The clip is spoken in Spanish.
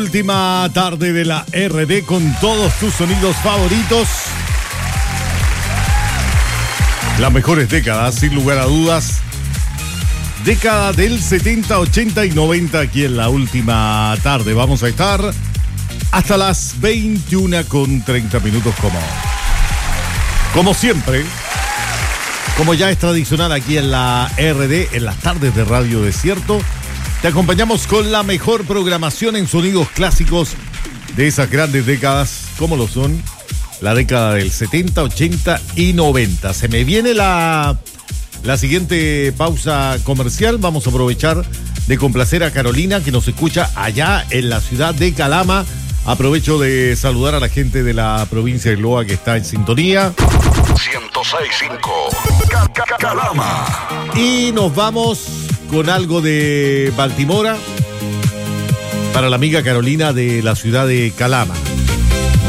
Última tarde de la RD con todos tus sonidos favoritos. Las mejores décadas, sin lugar a dudas. Década del 70, 80 y 90 aquí en la última tarde. Vamos a estar hasta las 21:30 como siempre. Como ya es tradicional aquí en la RD, en las tardes de Radio Desierto, te acompañamos con la mejor programación en sonidos clásicos de esas grandes décadas, como lo son la década del 70, 80 y 90. Se me viene la siguiente pausa comercial. Vamos a aprovechar de complacer a Carolina, que nos escucha allá en la ciudad de Calama. Aprovecho de saludar a la gente de la provincia de Loa que está en sintonía. 106.5 Calama. Y nos vamos con algo de Baltimora para la amiga Carolina de la ciudad de Calama.